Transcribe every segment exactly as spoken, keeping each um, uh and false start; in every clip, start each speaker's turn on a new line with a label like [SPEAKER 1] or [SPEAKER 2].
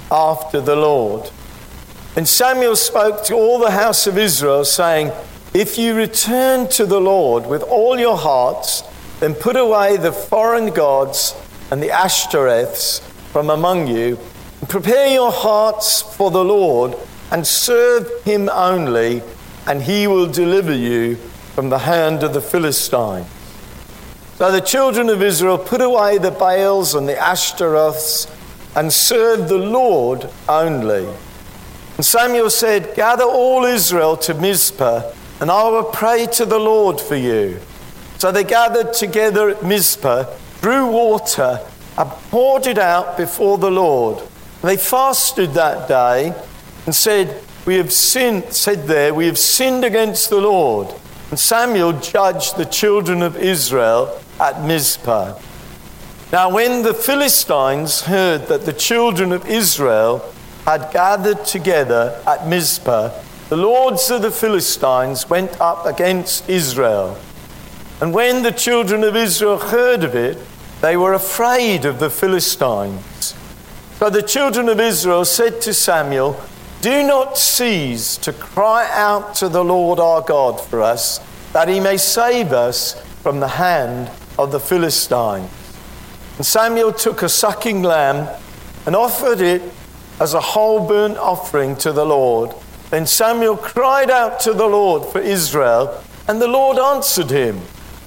[SPEAKER 1] after the Lord. And Samuel spoke to all the house of Israel, saying, if you return to the Lord with all your hearts, then put away the foreign gods and the Ashtoreths from among you, and prepare your hearts for the Lord, and serve him only, and he will deliver you from the hand of the Philistines. So the children of Israel put away the Baals and the Ashtoreths, and served the Lord only. And Samuel said, gather all Israel to Mizpah, and I will pray to the Lord for you. So they gathered together at Mizpah, drew water, and poured it out before the Lord. And they fasted that day and said, We have sinned, said there, we have sinned against the Lord. And Samuel judged the children of Israel at Mizpah. Now when the Philistines heard that the children of Israel had gathered together at Mizpah, the lords of the Philistines went up against Israel. And when the children of Israel heard of it, they were afraid of the Philistines. So the children of Israel said to Samuel, do not cease to cry out to the Lord our God for us, that he may save us from the hand of the Philistines. And Samuel took a sucking lamb and offered it as a whole burnt offering to the Lord. Then Samuel cried out to the Lord for Israel, and the Lord answered him.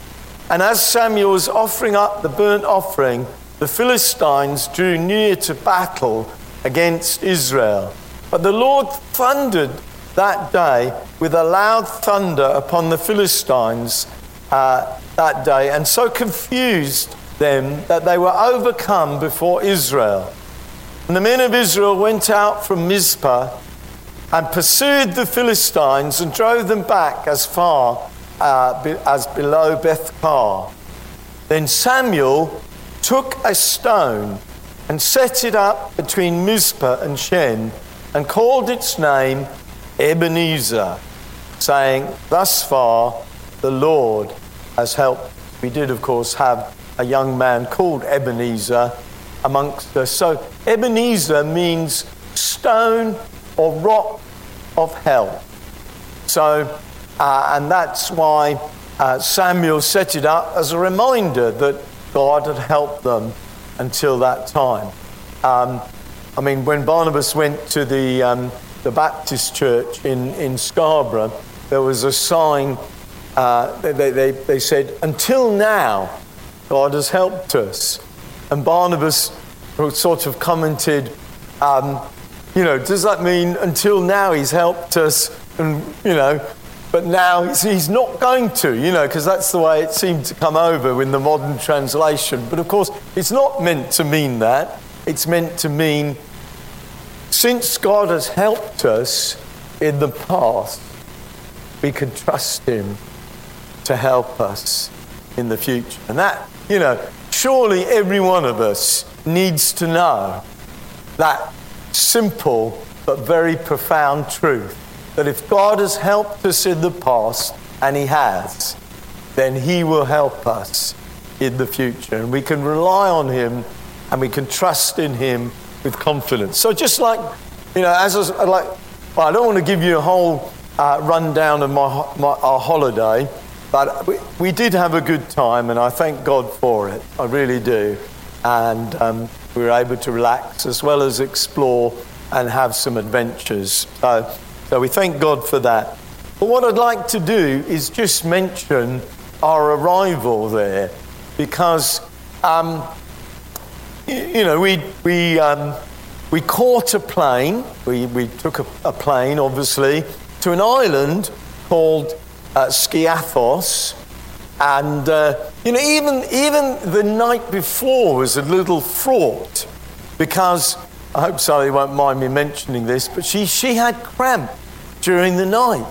[SPEAKER 1] And as Samuel was offering up the burnt offering, the Philistines drew near to battle against Israel. But the Lord thundered that day with a loud thunder upon the Philistines uh, that day, and so confused them that they were overcome before Israel. And the men of Israel went out from Mizpah and pursued the Philistines and drove them back as far uh, be, as below Beth-car. Then Samuel took a stone and set it up between Mizpah and Shen, and called its name Ebenezer, saying, thus far the Lord has helped. We did, of course, have a young man called Ebenezer amongst us. So Ebenezer means stone or rock of help. So, uh, and that's why uh, Samuel set it up as a reminder that God had helped them until that time. Um, I mean, when Barnabas went to the um, the Baptist church in, in Scarborough, there was a sign, uh, they, they, they said, until now, God has helped us. And Barnabas sort of commented, um, you know, does that mean until now he's helped us, and you know, but now he's, he's not going to, you know, because that's the way it seemed to come over in the modern translation. But of course, it's not meant to mean that. It's meant to mean, since God has helped us in the past, we can trust him to help us in the future. And that, you know, surely every one of us needs to know that simple but very profound truth, that if God has helped us in the past, and he has, then he will help us in the future. And we can rely on him, and we can trust in him with confidence. So just like, you know, as I, like, well, I don't want to give you a whole uh, rundown of my, my our holiday, but we, we did have a good time, and I thank God for it. I really do. And um, we were able to relax as well as explore and have some adventures. So, so we thank God for that. But what I'd like to do is just mention our arrival there, because um, you, you know we we um, we caught a plane. We we took a, a plane, obviously, to an island called uh, Skiathos. And, uh, you know, even even the night before was a little fraught, because, I hope Sally won't mind me mentioning this, but she, she had cramp during the night.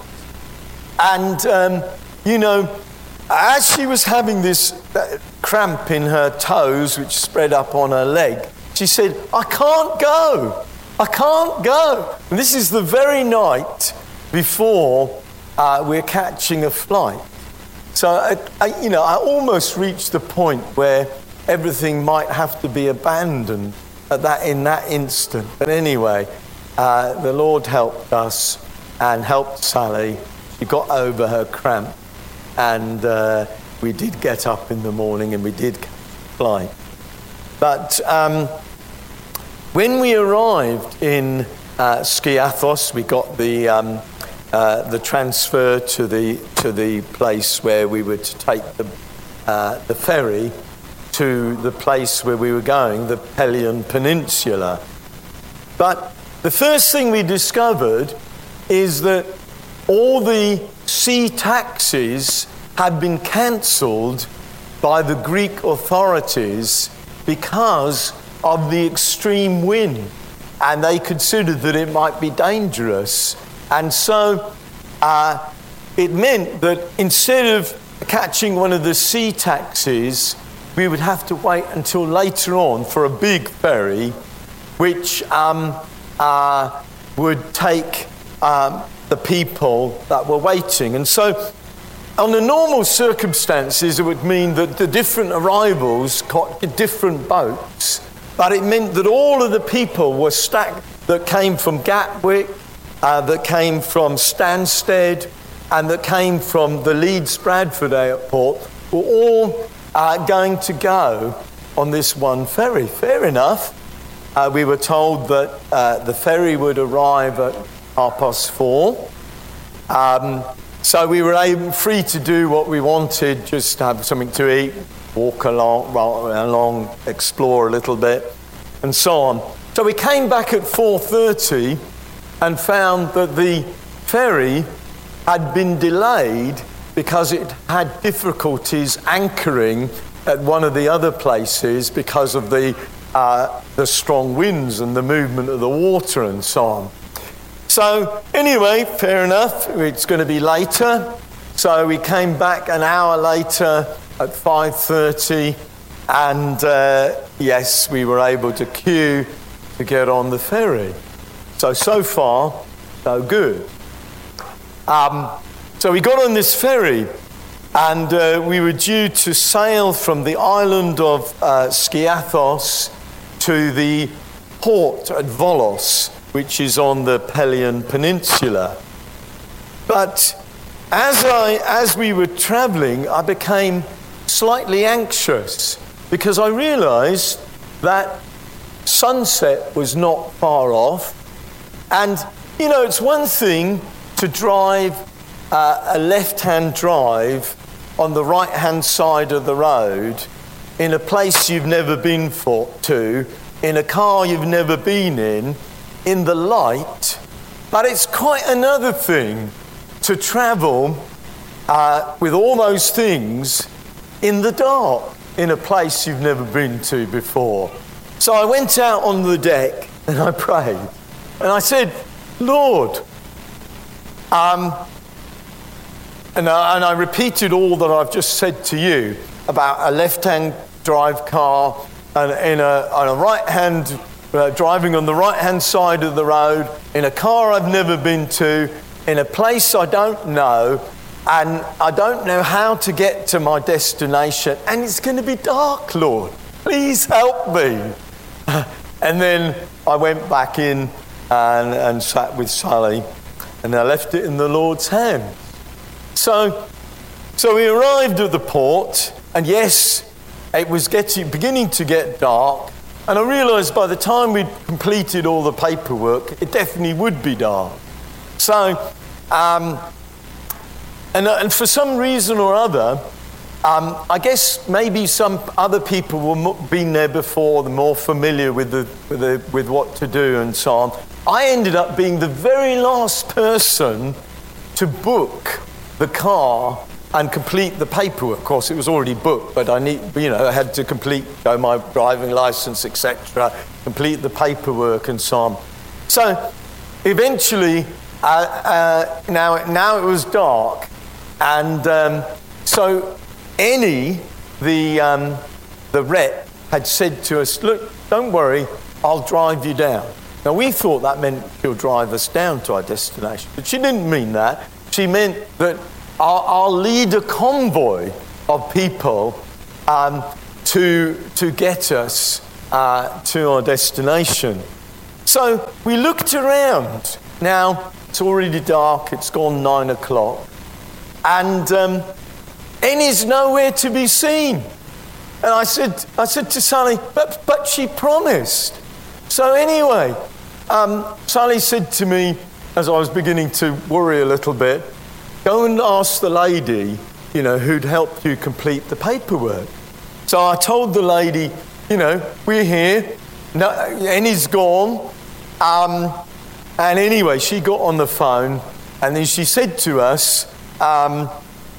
[SPEAKER 1] And, um, you know, as she was having this uh, cramp in her toes, which spread up on her leg, she said, I can't go, I can't go. And this is the very night before uh, we're catching a flight. So, I, I, you know, I almost reached the point where everything might have to be abandoned at that in that instant. But anyway, uh, the Lord helped us and helped Sally. She got over her cramp, and uh, we did get up in the morning and we did fly. But um, when we arrived in uh, Skiathos, we got the um, uh, the transfer to the to the place where we were to take the uh, the ferry to the place where we were going, the Pelion Peninsula. But the first thing we discovered is that all the sea taxis had been cancelled by the Greek authorities because of the extreme wind, and they considered that it might be dangerous. And so uh, it meant that instead of catching one of the sea taxis, we would have to wait until later on for a big ferry, which um, uh, would take um, the people that were waiting. And so under normal circumstances, it would mean that the different arrivals got different boats, but it meant that all of the people were stacked that came from Gatwick, uh, that came from Stansted, and that came from the Leeds Bradford airport were all uh, going to go on this one ferry. Fair enough. Uh, we were told that uh, the ferry would arrive at half past four. Um, so we were able, free to do what we wanted, just have something to eat, walk along, along, explore a little bit, and so on. So we came back at four thirty and found that the ferry had been delayed because it had difficulties anchoring at one of the other places because of the uh, the strong winds and the movement of the water and so on. So anyway, fair enough, it's going to be later. So we came back an hour later at five thirty, and uh, yes, we were able to queue to get on the ferry. So, so far, so good. Um, so we got on this ferry, and uh, we were due to sail from the island of uh, Skiathos to the port at Volos, which is on the Pelion Peninsula. But as I, as we were travelling, I became slightly anxious because I realised that sunset was not far off. And, you know, it's one thing to drive uh, a left-hand drive on the right-hand side of the road in a place you've never been for, to, in a car you've never been in, in the light. But it's quite another thing to travel uh, with all those things in the dark, in a place you've never been to before. So I went out on the deck and I prayed. And I said, Lord, um, and, I, and I repeated all that I've just said to you about a left-hand drive car and in a, on a right-hand, uh, driving on the right-hand side of the road, in a car I've never been to, in a place I don't know, and I don't know how to get to my destination, and it's going to be dark, Lord. Please help me. And then I went back in and, and sat with Sally, and I left it in the Lord's hands. So, so we arrived at the port, and yes, it was getting beginning to get dark, and I realised by the time we'd completed all the paperwork, it definitely would be dark. So, um, and, and for some reason or other, Um, I guess maybe some other people were been there before, they're more familiar with the, with the with what to do and so on. I ended up being the very last person to book the car and complete the paperwork. Of course, it was already booked, but I need, you know, I had to complete uh, my driving license, et cetera, complete the paperwork and so on. So eventually, uh, uh, now now it was dark, and um, so. Annie, the um, the rep, had said to us, look, don't worry, I'll drive you down. Now, we thought that meant she'll drive us down to our destination, but she didn't mean that. She meant that I'll, I'll lead a convoy of people um, to, to get us uh, to our destination. So we looked around. Now, it's already dark, it's gone nine o'clock, and um, Annie's nowhere to be seen. And I said, I said to Sally, but, but she promised. So anyway, um, Sally said to me, as I was beginning to worry a little bit, go and ask the lady, you know, who'd helped you complete the paperwork. So I told the lady, you know, we're here, no, Annie's gone. Um, and anyway, she got on the phone, and then she said to us, um,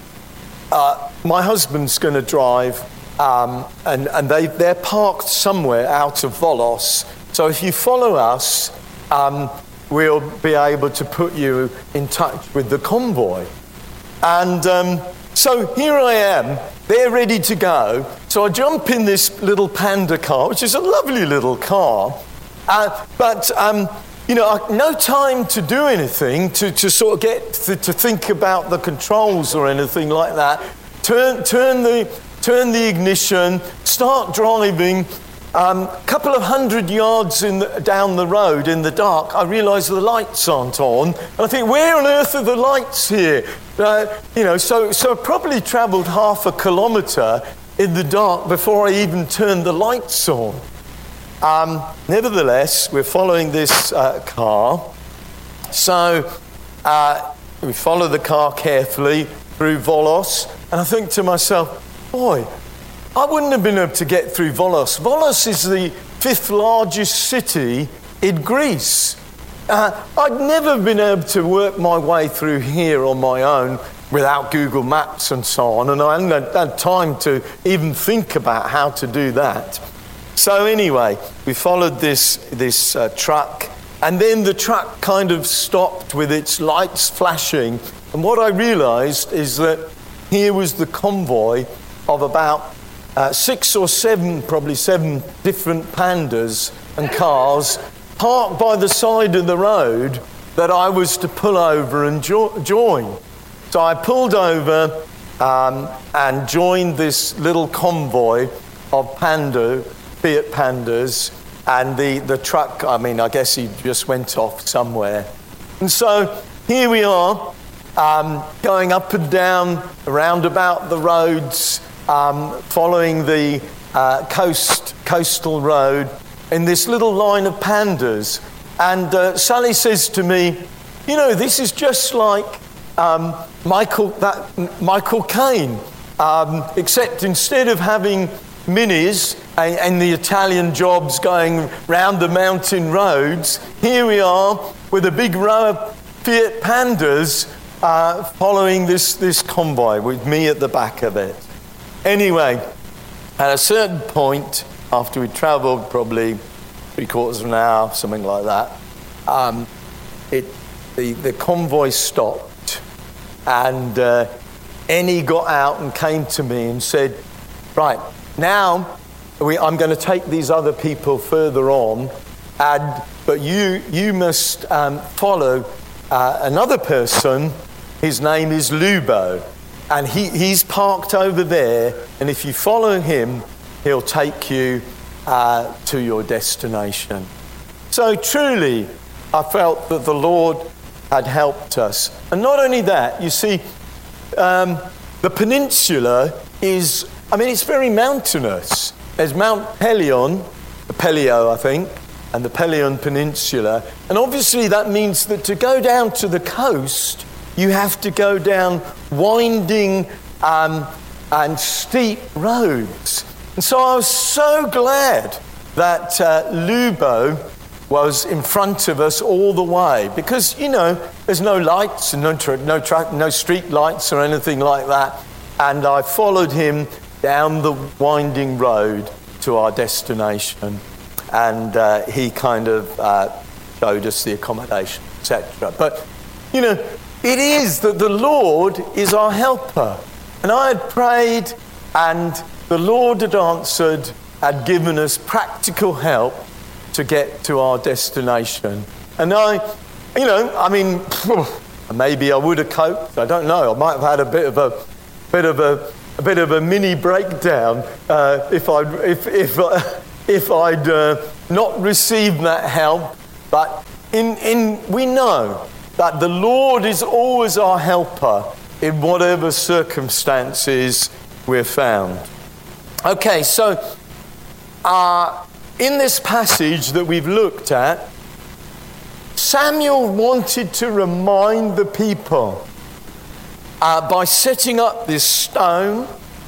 [SPEAKER 1] uh, my husband's going to drive, um, and, and they, they're parked somewhere out of Volos. So if you follow us, um, we'll be able to put you in touch with the convoy. And um, so here I am, they're ready to go. So I jump in this little Panda car, which is a lovely little car. Uh, but, um, you know, no time to do anything, to, to sort of get to, to think about the controls or anything like that. Turn, turn, the, turn the ignition, start driving. A um, couple of hundred yards in the, down the road in the dark, I realise the lights aren't on. And I think, where on earth are the lights here? Uh, you know, so, so I probably travelled half a kilometre in the dark before I even turned the lights on. Um, nevertheless, we're following this uh, car. So uh, we follow the car carefully through Volos. And I think to myself, boy, I wouldn't have been able to get through Volos. Volos is the fifth largest city in Greece. Uh, I'd never been able to work my way through here on my own without Google Maps and so on, and I hadn't had time to even think about how to do that. So anyway, we followed this, this uh, truck, and then the truck kind of stopped with its lights flashing, and what I realised is that here was the convoy of about Uh, six or seven, probably seven different Pandas and cars parked by the side of the road that I was to pull over and jo- join. So I pulled over um, and joined this little convoy of Panda, Fiat Pandas, and the, the truck, I mean, I guess he just went off somewhere. And so here we are, um, going up and down, around about the roads, Um, following the uh, coast coastal road in this little line of Pandas. And uh, Sally says to me, you know, this is just like um, Michael that Michael Caine, um, except instead of having minis and, and the Italian jobs going round the mountain roads, here we are with a big row of Fiat Pandas uh, following this, this convoy with me at the back of it. Anyway, at a certain point, after we travelled probably three quarters of an hour, something like that, um, it, the, the convoy stopped, and uh, Annie got out and came to me and said, right, now we, I'm going to take these other people further on, and, but you, you must um, follow uh, another person. His name is Lubo. And he, he's parked over there, and if you follow him, he'll take you uh, to your destination. So truly, I felt that the Lord had helped us. And not only that, you see, um, the peninsula is, I mean, it's very mountainous. There's Mount Pelion, Pelio, I think, and the Pelion Peninsula. And obviously that means that to go down to the coast, you have to go down winding um, and steep roads. And so I was so glad that uh, Lubo was in front of us all the way, because, you know, there's no lights and no, tra- no, tra- no street lights or anything like that. And I followed him down the winding road to our destination. And uh, he kind of uh, showed us the accommodation, et cetera. But, you know, it is that the Lord is our helper. And I had prayed, and the Lord had answered, had given us practical help to get to our destination. And I, you know, I mean, maybe I would have coped. I don't know. I might have had a bit of a, bit of a, a bit of a mini breakdown uh, if I, if, if, uh, if I'd uh, not received that help. But in, in, we know that the Lord is always our helper in whatever circumstances we're found. Okay, so uh, in this passage that we've looked at, Samuel wanted to remind the people uh, by setting up this stone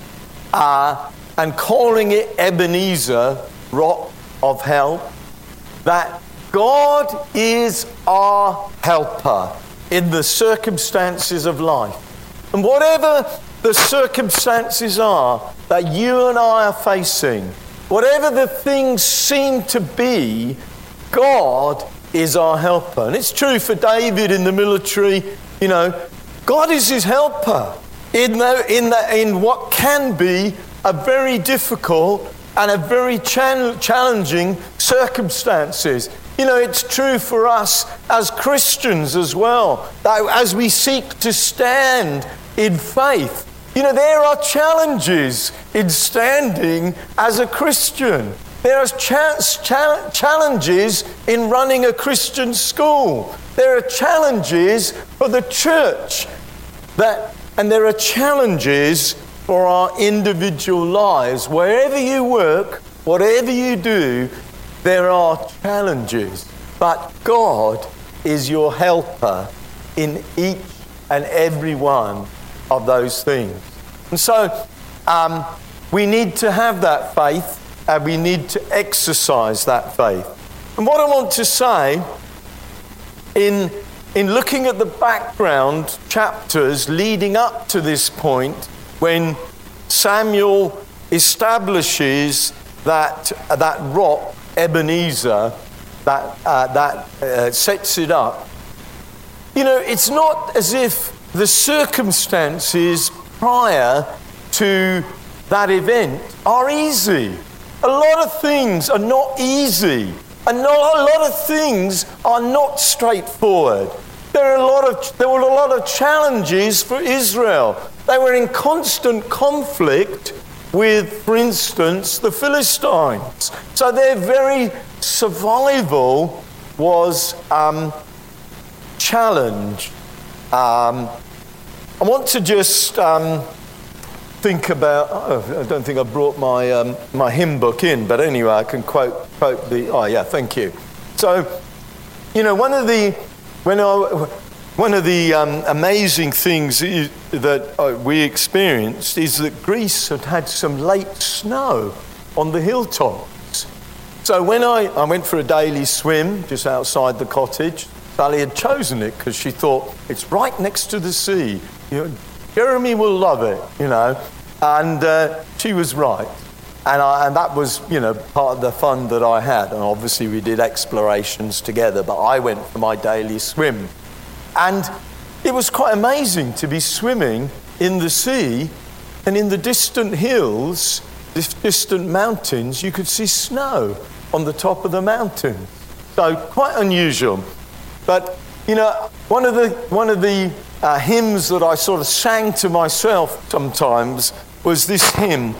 [SPEAKER 1] uh, and calling it Ebenezer, rock of help, that God is our helper in the circumstances of life. And whatever the circumstances are that you and I are facing, whatever the things seem to be, God is our helper. And it's true for David in the military, you know, God is his helper in, the, in, the, in what can be a very difficult and a very chan- challenging circumstances. You know, it's true for us as Christians as well, that as we seek to stand in faith, you know, there are challenges in standing as a Christian. There are cha- cha- challenges in running a Christian school. There are challenges for the church, that, and there are challenges for our individual lives. Wherever you work, whatever you do, there are challenges. But God is your helper in each and every one of those things. And so um, we need to have that faith, and we need to exercise that faith. And what I want to say in, in looking at the background chapters leading up to this point, when Samuel establishes that, that rock, Ebenezer, that, uh, that uh, sets it up, you know, it's not as if the circumstances prior to that event are easy. A lot of things are not easy. And not, a lot of things are not straightforward. There are a lot of there were a lot of challenges for Israel. They were in constant conflict with, for instance, the Philistines. So their very survival was um, challenged. Um, I want to just um, think about. Oh, I don't think I brought my um, my hymn book in, but anyway, I can quote quote the. Oh yeah, thank you. So, you know, one of the when I, one of the um, amazing things that uh, we experienced is that Greece had had some late snow on the hilltops. So when I, I went for a daily swim just outside the cottage, Sally had chosen it because she thought it's right next to the sea. You know, Jeremy will love it, you know, and uh, she was right. And, I, and that was, you know, part of the fun that I had. And obviously we did explorations together, but I went for my daily swim. And it was quite amazing to be swimming in the sea, and in the distant hills, the distant mountains, you could see snow on the top of the mountain. So quite unusual. But, you know, one of the, one of the uh, hymns that I sort of sang to myself sometimes was this hymn,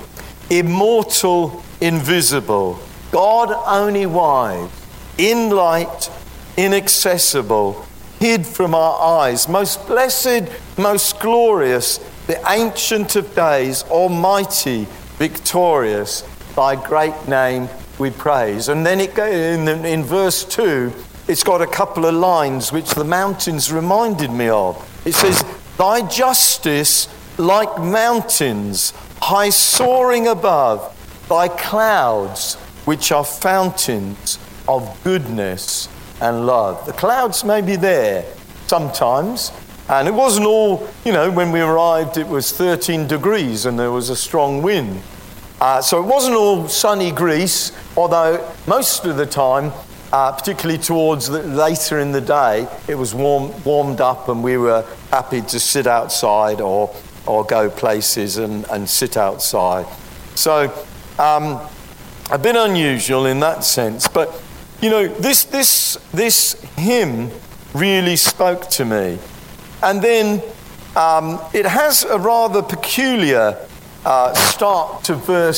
[SPEAKER 1] Immortal, invisible, God only wise, in light, inaccessible, hid from our eyes, most blessed, most glorious, the Ancient of Days, almighty, victorious, thy great name we praise. And then it in, in verse two, it's got a couple of lines which the mountains reminded me of. It says, thy justice like mountains, high soaring above, thy clouds, which are fountains of goodness and love. The clouds may be there sometimes, and it wasn't all, you know, when we arrived it was thirteen degrees and there was a strong wind. Uh, so it wasn't all sunny Greece, although most of the time, uh, particularly towards the, later in the day, it was warm, warmed up and we were happy to sit outside or or go places and, and sit outside. So um, a bit unusual in that sense. But, you know, this this this hymn really spoke to me. And then um, it has a rather peculiar uh, start to verse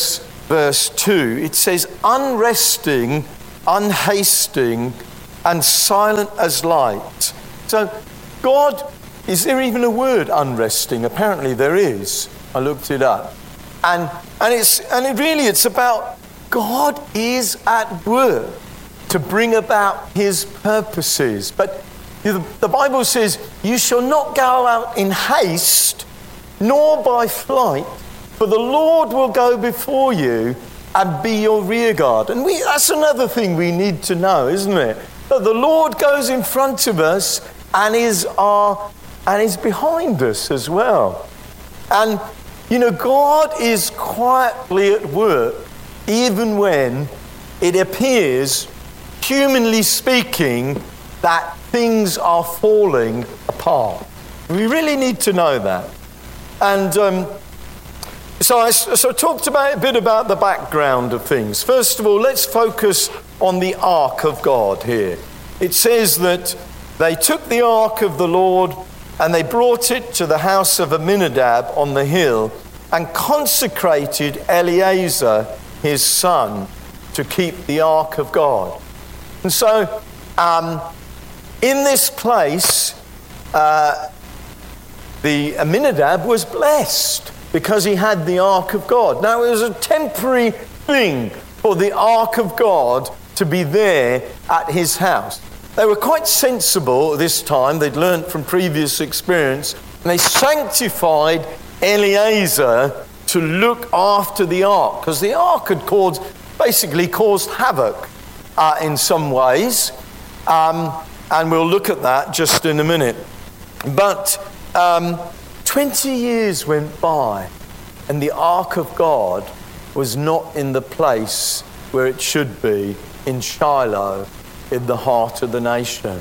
[SPEAKER 1] verse two, it says, unresting, unhasting, and silent as light. So God, is there even a word unresting? Apparently there is. I looked it up. And and it's and it really it's about God is at work to bring about his purposes. But the, the Bible says, you shall not go out in haste, nor by flight, for the Lord will go before you and be your rear guard. And we that's another thing we need to know, isn't it? That the Lord goes in front of us and is our and is behind us as well. And you know, God is quietly at work, even when it appears, humanly speaking, that things are falling apart. We really need to know that. And um, so, I, so I talked about a bit about the background of things. First of all, let's focus on the ark of God here. It says that they took the ark of the Lord and they brought it to the house of Aminadab on the hill and consecrated Eleazar, his son, to keep the ark of God. And so, um, in this place, uh, the Aminadab was blessed because he had the ark of God. Now, it was a temporary thing for the ark of God to be there at his house. They were quite sensible at this time. They'd learned from previous experience. And they sanctified Eleazar to look after the ark, because the ark had caused, basically caused havoc uh, in some ways. Um, and we'll look at that just in a minute. But um, twenty years went by and the ark of God was not in the place where it should be, in Shiloh, in the heart of the nation.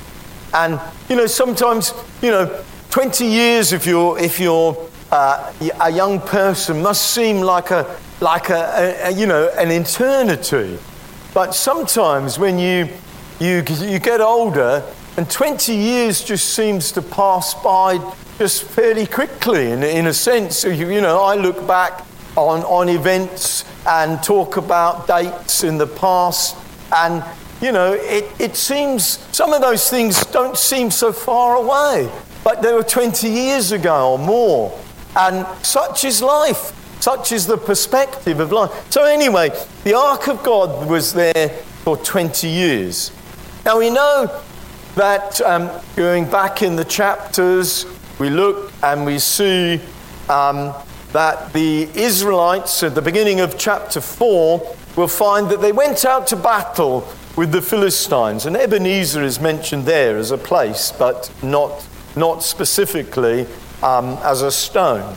[SPEAKER 1] And, you know, sometimes, you know, twenty years if you're, if you're uh, a young person must seem like a, like a, a, a, you know, an eternity. But sometimes when you, you, you get older, and twenty years just seems to pass by just fairly quickly, in, in a sense. You, you know, I look back on, on events and talk about dates in the past, and you know, it, it seems, some of those things don't seem so far away, but they were twenty years ago or more. And such is life. Such is the perspective of life. So anyway, the ark of God was there for twenty years. Now we know that um, going back in the chapters, we look and we see um, that the Israelites at the beginning of chapter four will find that they went out to battle with the Philistines. And Ebenezer is mentioned there as a place, but not, not specifically um, as a stone.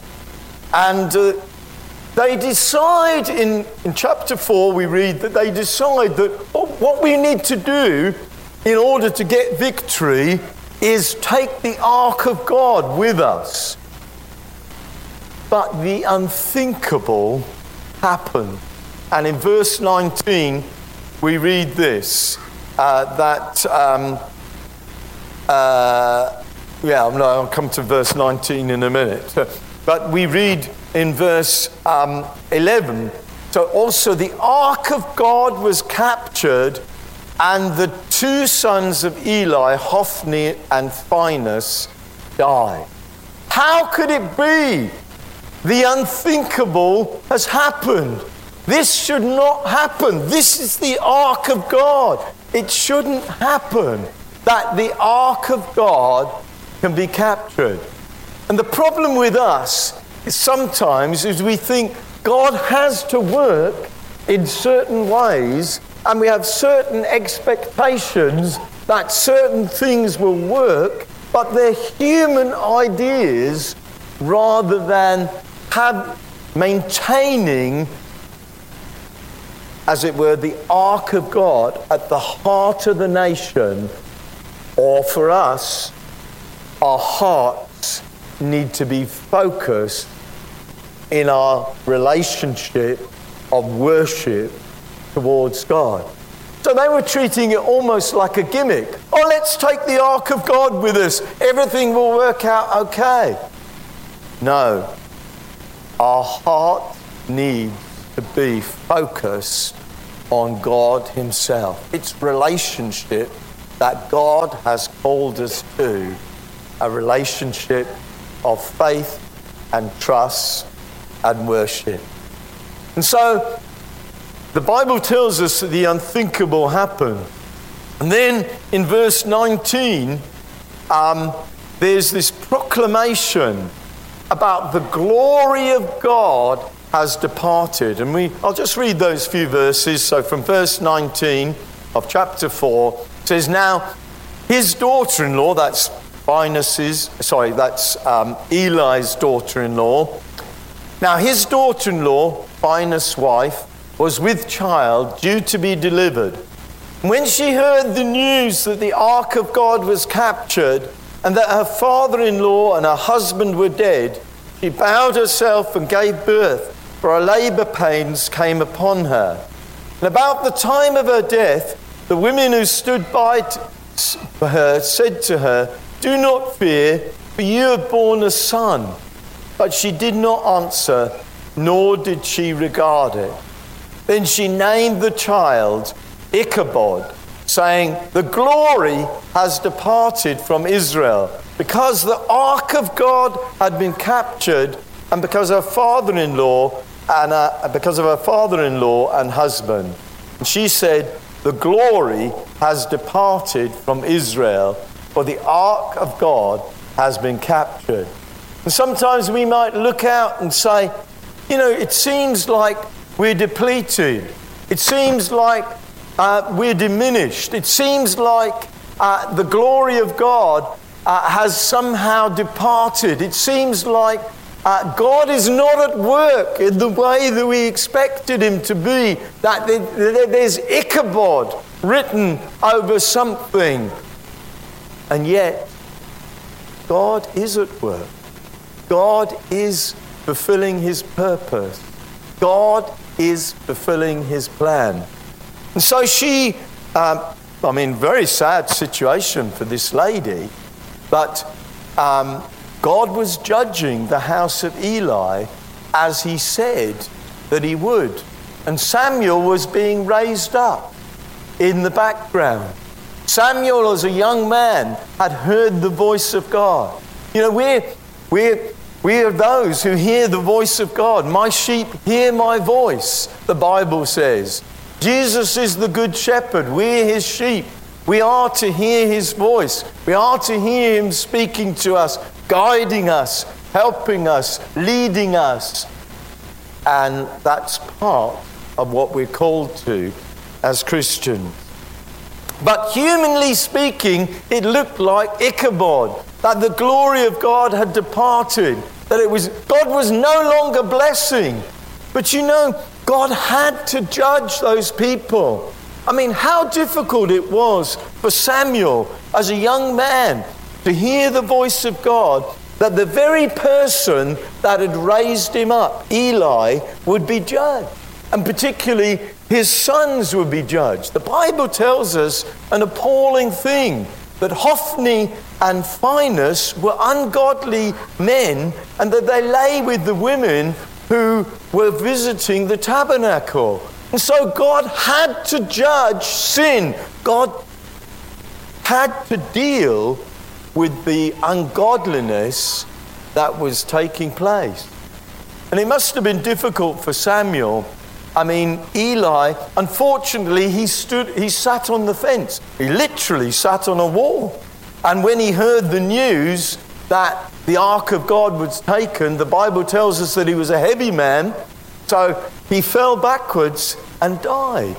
[SPEAKER 1] And uh, they decide, in, in chapter four, we read that they decide that oh, what we need to do in order to get victory is take the ark of God with us. But the unthinkable happened. And in verse nineteen, we read this, uh, that, um, uh, yeah, no, I'll come to verse nineteen in a minute. But we read in verse um, eleven, so also the ark of God was captured, and the two sons of Eli, Hophni and Phinehas, died. How could it be? The unthinkable has happened. This should not happen. This is the ark of God. It shouldn't happen that the ark of God can be captured. And the problem with us is sometimes is we think God has to work in certain ways, and we have certain expectations that certain things will work, but they're human ideas rather than have maintaining, as it were, the ark of God at the heart of the nation. Or for us, our hearts need to be focused in our relationship of worship towards God. So they were treating it almost like a gimmick. Oh, let's take the ark of God with us. Everything will work out okay. No. Our heart needs to be focused on God himself. It's relationship that God has called us to, a relationship of faith and trust and worship. And so the Bible tells us that the unthinkable happened. And then in verse nineteen, um, there's this proclamation about the glory of God has departed. And we, I'll just read those few verses. So from verse nineteen of chapter four, it says, now his daughter-in-law, that's Phinehas's, sorry, that's um, Eli's daughter-in-law. Now his daughter-in-law, Phinehas' wife, was with child due to be delivered. When she heard the news that the ark of God was captured and that her father-in-law and her husband were dead, she bowed herself and gave birth, for her labour pains came upon her. And about the time of her death, the women who stood by t- for her said to her, do not fear, for you have borne a son. But she did not answer, nor did she regard it. Then she named the child Ichabod, saying, the glory has departed from Israel, because the ark of God had been captured, and because her father-in-law and uh, because of her father-in-law and husband. And she said, the glory has departed from Israel, for the ark of God has been captured. And sometimes we might look out and say, you know, it seems like we're depleted. It seems like uh, we're diminished. It seems like uh, the glory of God uh, has somehow departed. It seems like uh, God is not at work in the way that we expected him to be. That there's Ichabod written over something. And yet, God is at work. God is fulfilling his purpose. God is fulfilling his plan. And so she, um, I mean, very sad situation for this lady, but um, God was judging the house of Eli as he said that he would. And Samuel was being raised up in the background. Samuel, as a young man, had heard the voice of God. You know, we're, we're, we are those who hear the voice of God. My sheep hear my voice, the Bible says. Jesus is the good shepherd. We're his sheep. We are to hear his voice. We are to hear him speaking to us, guiding us, helping us, leading us. And that's part of what we're called to as Christians. But humanly speaking, it looked like Ichabod, that the glory of God had departed, that it was God was no longer blessing. But you know, God had to judge those people. I mean, how difficult it was for Samuel as a young man to hear the voice of God, that the very person that had raised him up, Eli, would be judged. And particularly his sons would be judged. The Bible tells us an appalling thing, that Hophni and Phinehas were ungodly men, and that they lay with the women who were visiting the tabernacle. And so God had to judge sin. God had to deal with the ungodliness that was taking place. And it must have been difficult for Samuel. I mean, Eli, unfortunately, he stood, he sat on the fence. He literally sat on a wall. And when he heard the news that the ark of God was taken, the Bible tells us that he was a heavy man, so he fell backwards and died.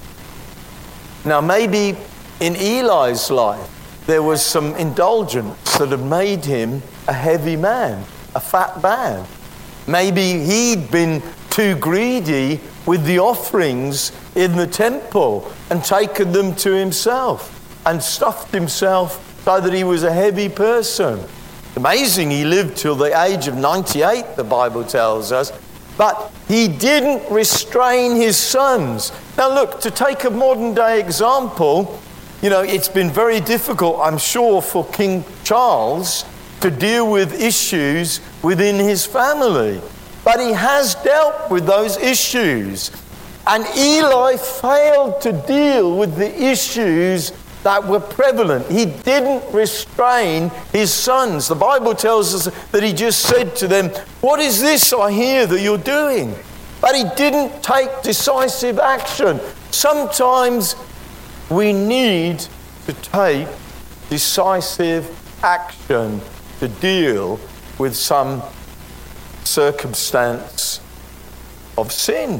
[SPEAKER 1] Now, maybe in Eli's life, there was some indulgence that had made him a heavy man, a fat man. Maybe he'd been too greedy with the offerings in the temple and taken them to himself and stuffed himself so that he was a heavy person. Amazing, he lived till the age of ninety-eight, the Bible tells us, but he didn't restrain his sons. Now look, to take a modern day example, you know, it's been very difficult, I'm sure, for King Charles to deal with issues within his family. but he has dealt with those issues. And Eli failed to deal with the issues that were prevalent. He didn't restrain his sons. The Bible tells us that he just said to them, "What is this I hear that you're doing?" But he didn't take decisive action. Sometimes we need to take decisive action to deal with some circumstance of sin.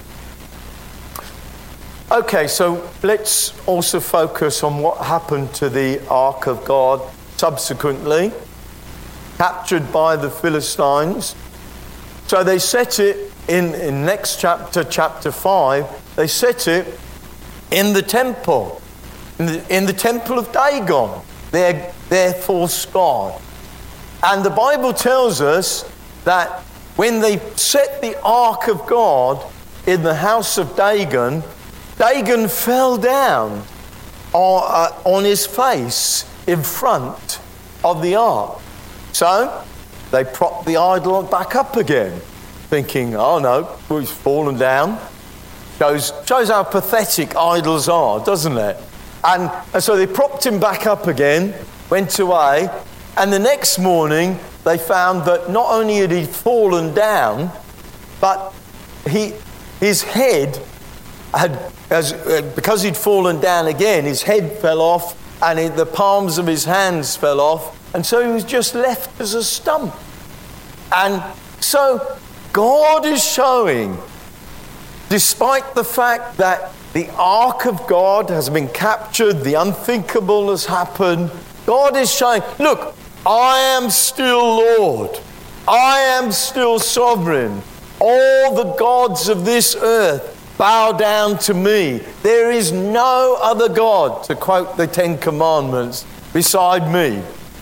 [SPEAKER 1] Okay, so let's also focus on what happened to the Ark of God subsequently, captured by the Philistines. So they set it in, in next chapter, chapter five, they set it in the temple, in the, in the temple of Dagon, their, their false god. And the Bible tells us that when they set the Ark of God in the house of Dagon, Dagon fell down on, uh, on his face in front of the ark. So they propped the idol back up again, thinking, oh no, he's fallen down. Shows, shows how pathetic idols are, doesn't it? And, and so they propped him back up again, went away, and the next morning they found that not only had he fallen down, but he, his head had, as, uh, because he'd fallen down again, his head fell off and it, the palms of his hands fell off, and so he was just left as a stump. And so God is showing, despite the fact that the Ark of God has been captured, the unthinkable has happened, God is showing, look, I am still Lord. I am still sovereign. All the gods of this earth bow down to me. There is no other God, to quote the Ten Commandments, beside me.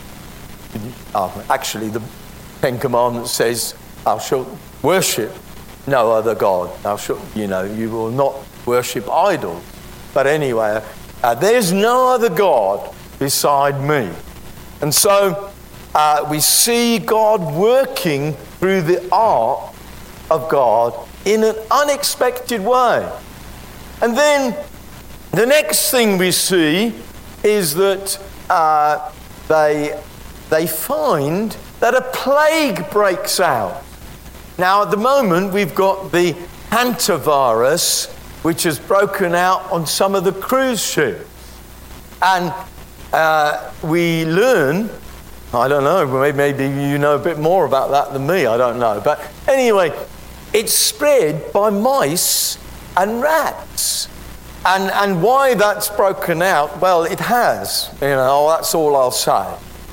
[SPEAKER 1] Oh, actually, the Ten Commandments says, thou shalt worship no other God. Thou shalt, you know, you will not worship idols. But anyway, uh, there's no other God beside me. And so uh, we see God working through the Ark of God in an unexpected way. And then the next thing we see is that uh, they, they find that a plague breaks out. Now at the moment we've got the hantavirus, which has broken out on some of the cruise ships. And uh, we learn, I don't know, maybe you know a bit more about that than me, I don't know. But anyway, it's spread by mice and rats. And, and why that's broken out, well, it has. You know, that's all I'll say.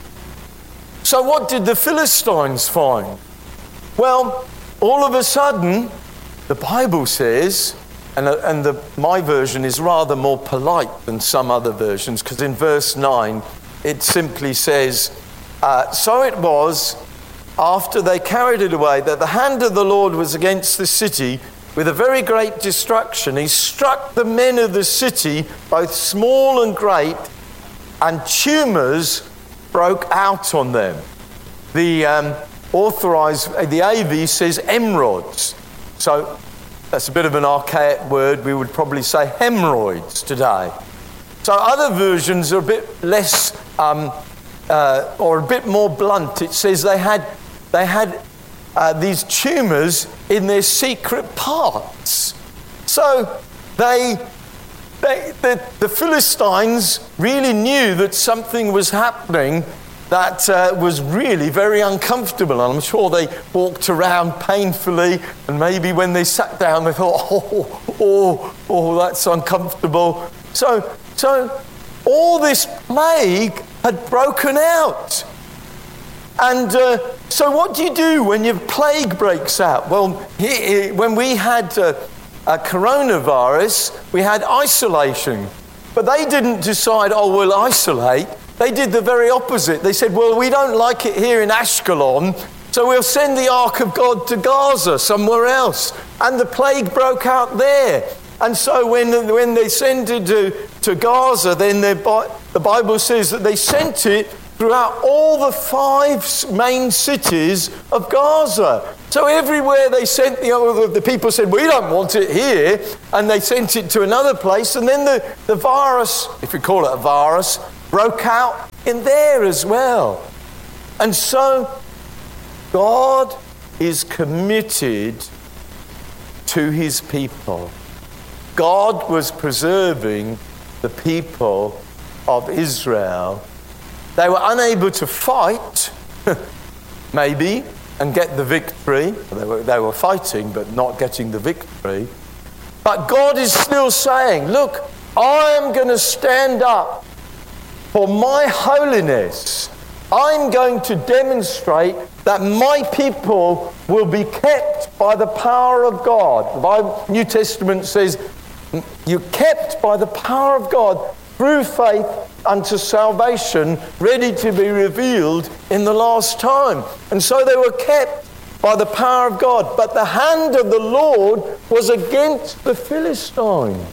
[SPEAKER 1] So what did the Philistines find? Well, all of a sudden, the Bible says, and, and the, my version is rather more polite than some other versions, because in verse nine, it simply says, uh, so it was, after they carried it away, that the hand of the Lord was against the city with a very great destruction. He struck the men of the city, both small and great, and tumors broke out on them. The um, authorized, the A V says emerods. So that's a bit of an archaic word. We would probably say hemorrhoids today. So other versions are a bit less, um, uh, or a bit more blunt. It says they had They had uh, these tumors in their secret parts. So they, they the, the Philistines really knew that something was happening that uh, was really very uncomfortable. And I'm sure they walked around painfully, and maybe when they sat down they thought, oh, oh, oh, that's uncomfortable. So, so all this plague had broken out. And uh, so what do you do when your plague breaks out? Well, he, he, when we had uh, a coronavirus, we had isolation. But they didn't decide, oh, we'll isolate. They did the very opposite. They said, well, we don't like it here in Ashkelon, so we'll send the Ark of God to Gaza, somewhere else. And the plague broke out there. And so when, when they sent it to, to Gaza, then the Bible says that they sent it throughout all the five main cities of Gaza. So everywhere they sent, the other, the people said, we don't want it here, and they sent it to another place, and then the, the virus, if you call it a virus, broke out in there as well. And so God is committed to his people. God was preserving the people of Israel. They were unable to fight, maybe, and get the victory. They were, they were fighting, but not getting the victory. But God is still saying, look, I am going to stand up for my holiness. I'm going to demonstrate that my people will be kept by the power of God. The Bible, New Testament says, you're kept by the power of God through faith unto salvation, ready to be revealed in the last time. And so they were kept by the power of God. But the hand of the Lord was against the Philistines.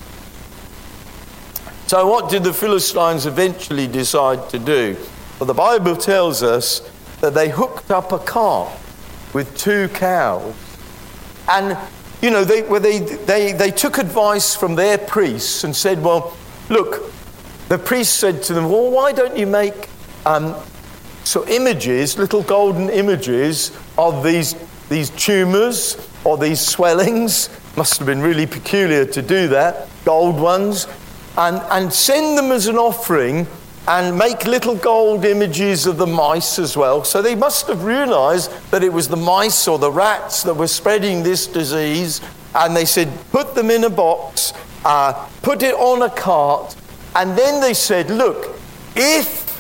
[SPEAKER 1] So what did the Philistines eventually decide to do? Well, the Bible tells us that they hooked up a cart with two cows. And, you know, they, well, they, they, they took advice from their priests and said, well, look, the priest said to them, well, why don't you make um, so images, little golden images of these, these tumours or these swellings? Must have been really peculiar to do that, gold ones, and, and send them as an offering and make little gold images of the mice as well. So they must have realised that it was the mice or the rats that were spreading this disease, and they said, put them in a box, uh, put it on a cart. And then they said, look, if,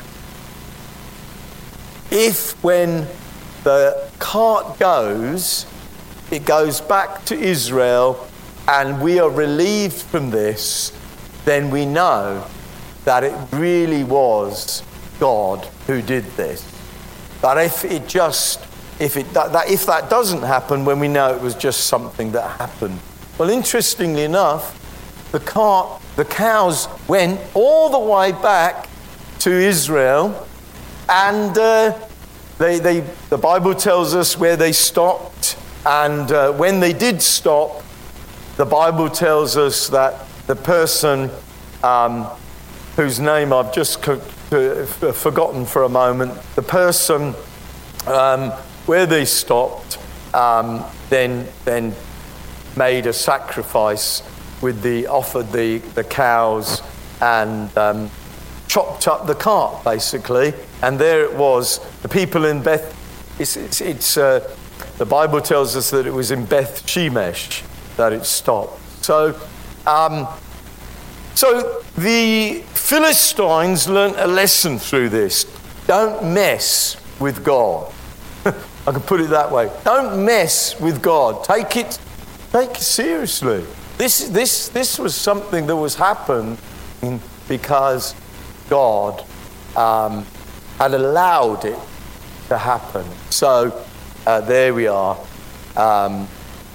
[SPEAKER 1] if when the cart goes, it goes back to Israel and we are relieved from this, then we know that it really was God who did this. But if it just, if it that, that if that doesn't happen, when we know it was just something that happened. Well, interestingly enough, the cart, the cows went all the way back to Israel, and uh, they, they, the Bible tells us where they stopped, and uh, when they did stop, the Bible tells us that the person um, whose name I've just co- co- forgotten for a moment, the person um, where they stopped, um, then then made a sacrifice with the offered the, the cows and um, chopped up the cart basically, and there it was. The people in Beth, it's, it's, it's uh, the Bible tells us that it was in Beth Shemesh that it stopped. So, um, so the Philistines learnt a lesson through this. Don't mess with God. I can put it that way. Don't mess with God. Take it, take it seriously. This, this, this was something that was happening because God um, had allowed it to happen. So uh, there we are. Um,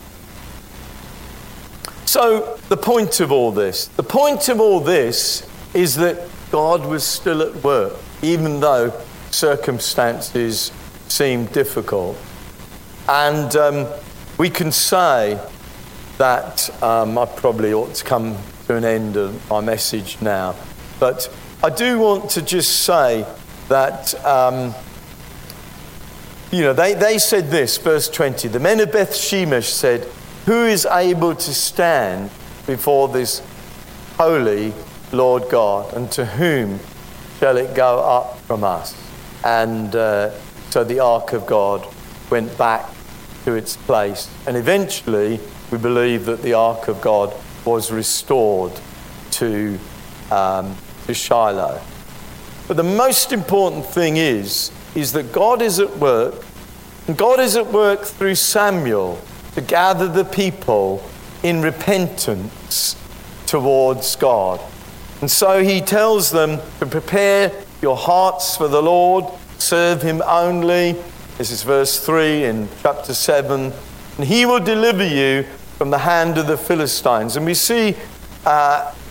[SPEAKER 1] so the point of all this, the point of all this is that God was still at work, even though circumstances seemed difficult. And um, we can say that um, I probably ought to come to an end of my message now. But I do want to just say that, um, you know, they, they said this, verse twenty, the men of Beth Shemesh said, who is able to stand before this holy Lord God, and to whom shall it go up from us? And uh, so the ark of God went back to its place, and eventually we believe that the ark of God was restored to, um, to Shiloh. But the most important thing is, is that God is at work, and God is at work through Samuel to gather the people in repentance towards God. And so he tells them to prepare your hearts for the Lord, serve him only. This is verse three in chapter seven. And he will deliver you from the hand of the Philistines. And we see uh,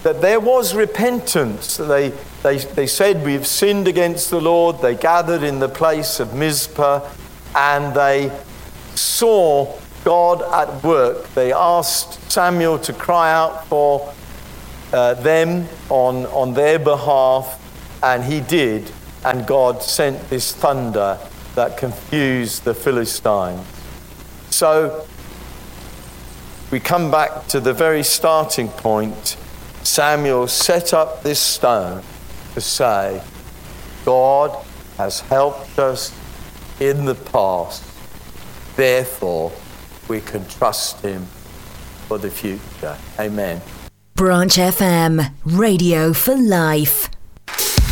[SPEAKER 1] that there was repentance. They, they, they said, we've sinned against the Lord. They gathered in the place of Mizpah and they saw God at work. They asked Samuel to cry out for uh, them on, on their behalf, and he did. And God sent this thunder that confused the Philistines. So we come back to the very starting point. Samuel set up this stone to say, God has helped us in the past, therefore we can trust him for the future. Amen.
[SPEAKER 2] Branch F M, Radio for Life.